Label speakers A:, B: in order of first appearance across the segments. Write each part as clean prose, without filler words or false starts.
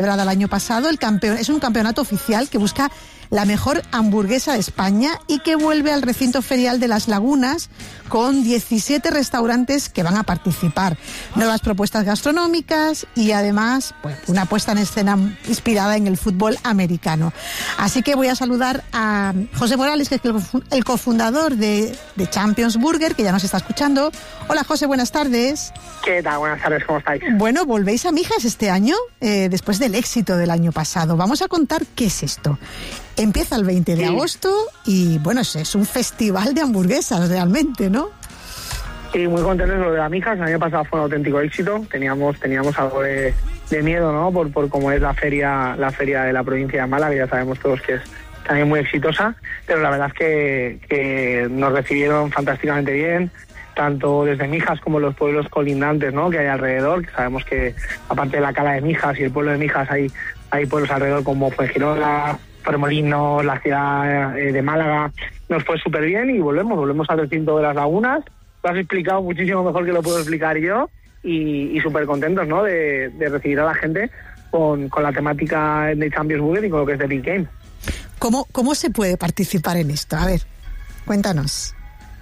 A: celebrada el año pasado. Es un campeonato oficial que busca la mejor hamburguesa de España y que vuelve al recinto ferial de Las Lagunas con 17 restaurantes que van a participar. Nuevas propuestas gastronómicas y además una puesta en escena inspirada en el fútbol americano. Así que voy a saludar a José Morales, que es el cofundador de Champions Burger, que ya nos está escuchando. Hola José, buenas tardes.
B: ¿Qué tal? Buenas tardes, ¿cómo estáis?
A: Bueno, volvéis a Mijas este año, después del éxito del año pasado. Vamos a contar qué es esto. Empieza el 20 de agosto y, bueno, es un festival de hamburguesas realmente, ¿no?
B: Sí, muy contentos de lo de la Mijas. El año pasado fue un auténtico éxito. Teníamos algo de miedo, ¿no? Por cómo es la feria de la provincia de Málaga, ya sabemos todos que es también muy exitosa, pero la verdad es que nos recibieron fantásticamente bien, tanto desde Mijas como los pueblos colindantes, ¿no?, que hay alrededor, que sabemos que aparte de la cala de Mijas y el pueblo de Mijas hay pueblos alrededor como Fuengirola, Torremolinos, la ciudad de Málaga. Nos fue súper bien y volvemos al recinto de Las Lagunas. Lo has explicado muchísimo mejor que lo puedo explicar yo y súper contentos, ¿no?, de recibir a la gente con la temática de Champions Burger y con lo que es The Big Game.
A: ¿Cómo se puede participar en esto? A ver, cuéntanos.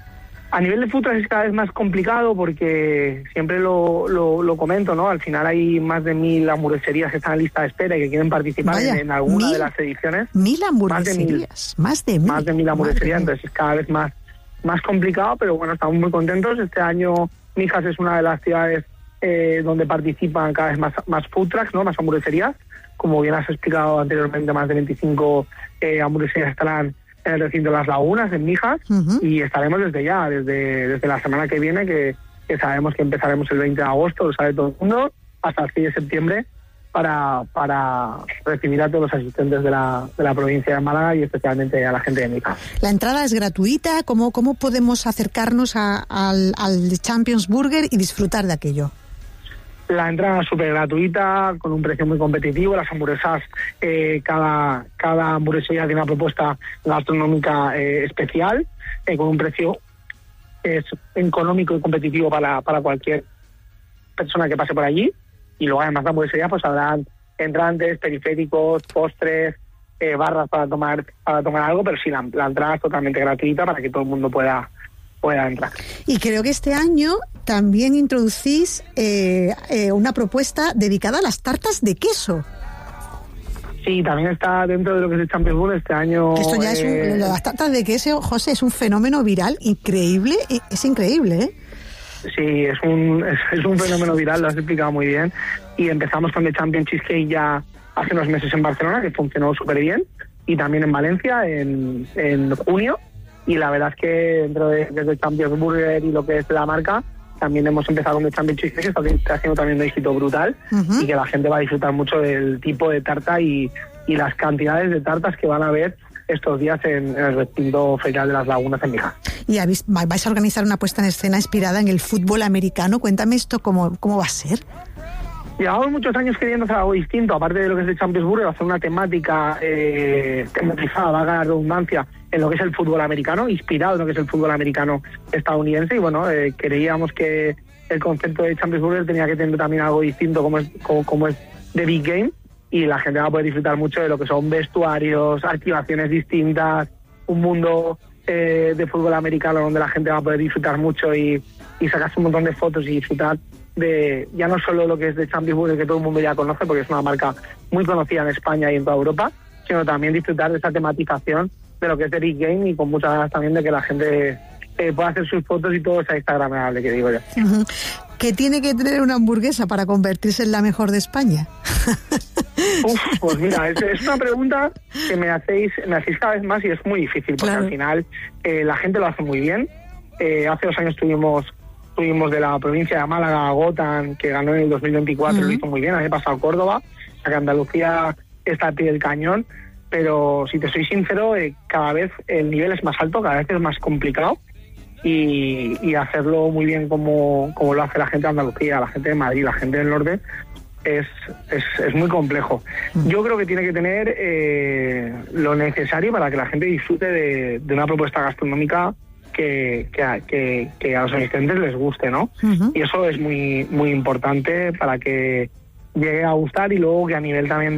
B: A nivel de food trucks es cada vez más complicado porque siempre lo comento, ¿no? Al final hay más de 1.000 hamburgueserías que están en lista de espera y que quieren participar en alguna de las ediciones.
A: 1.000 hamburgueserías, más de 1.000
B: hamburgueserías, entonces es cada vez más complicado, pero bueno, estamos muy contentos. Este año Mijas es una de las ciudades donde participan cada vez más food trucks, ¿no?, más hamburgueserías. Como bien has explicado anteriormente, más de 25 hamburgueserías estarán en el recinto de Las Lagunas, en Mijas, y estaremos desde la semana que viene, que sabemos que empezaremos el 20 de agosto, lo sabe todo el mundo, hasta el 6 de septiembre, para recibir a todos los asistentes de la provincia de Málaga y especialmente a la gente de Mijas.
A: La entrada es gratuita. ¿Cómo podemos acercarnos al Champions Burger y disfrutar de aquello?
B: La entrada es súper gratuita, con un precio muy competitivo. Las hamburguesas, cada hamburguesería tiene una propuesta gastronómica especial, con un precio económico y competitivo para cualquier persona que pase por allí. Y luego además de hamburguesería pues habrán entrantes, periféricos, postres, barras para tomar algo, pero sí, la entrada es totalmente gratuita para que todo el mundo pueda entrar.
A: Y creo que este año también introducís una propuesta dedicada a las tartas de queso.
B: Sí, también está dentro de lo que es el Champions Burger este año.
A: Esto ya las tartas de queso, José, es un fenómeno viral increíble, es increíble, ¿eh?
B: Sí, es un fenómeno viral, lo has explicado muy bien. Y empezamos con The Champion Cheesecake ya hace unos meses en Barcelona, que funcionó súper bien, y también en Valencia en junio. Y la verdad es que dentro de Champions Burger y lo que es la marca, también hemos empezado con The Champion Cheesecake, que está haciendo también un éxito brutal, y que la gente va a disfrutar mucho del tipo de tarta y las cantidades de tartas que van a ver estos días en el recinto ferial de Las Lagunas en Mijas.
A: Y vais a organizar una puesta en escena inspirada en el fútbol americano. Cuéntame esto, ¿cómo va a ser?
B: Llevamos muchos años queriendo hacer algo distinto, aparte de lo que es el Champions Burger, hacer una temática tematizada, valga la redundancia, en lo que es el fútbol americano, inspirado en lo que es el fútbol americano estadounidense. Y bueno, creíamos que el concepto de Champions Burger tenía que tener también algo distinto como es The Big Game, y la gente va a poder disfrutar mucho de lo que son vestuarios, activaciones distintas, un mundo de fútbol americano donde la gente va a poder disfrutar mucho y sacarse un montón de fotos y disfrutar de ya no solo lo que es de Champions Burger, que todo el mundo ya conoce porque es una marca muy conocida en España y en toda Europa, sino también disfrutar de esa tematización de lo que es The Big Game, y con muchas ganas también de que la gente pueda hacer sus fotos y todo sea instagramable, que digo yo.
A: ¿Qué tiene que tener una hamburguesa para convertirse en la mejor de España?
B: Pues mira, es una pregunta que me hacéis cada vez más y es muy difícil, porque al final la gente lo hace muy bien. Hace 2 años tuvimos de la provincia de Málaga a Gotan, que ganó en el 2024, lo hizo muy bien. El año pasado Córdoba, o sea que Andalucía está al pie del cañón, pero si te soy sincero, cada vez el nivel es más alto, cada vez es más complicado, y hacerlo muy bien como lo hace la gente de Andalucía, la gente de Madrid, la gente del norte, es muy complejo. Yo creo que tiene que tener lo necesario para que la gente disfrute de una propuesta gastronómica que a los asistentes les guste, ¿no? Y eso es muy muy importante para que llegue a gustar, y luego que a nivel también